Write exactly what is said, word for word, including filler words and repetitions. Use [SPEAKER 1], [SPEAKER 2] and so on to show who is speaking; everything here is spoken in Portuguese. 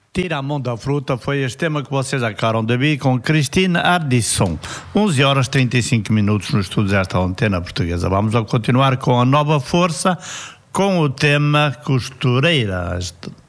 [SPEAKER 1] Tira a mão da fruta foi este tema que vocês acabaram de ouvir com Cristina Ardisson. onze horas e trinta e cinco minutos no estúdio desta Antena Portuguesa. Vamos a continuar com a Nova Força com o tema Costureiras.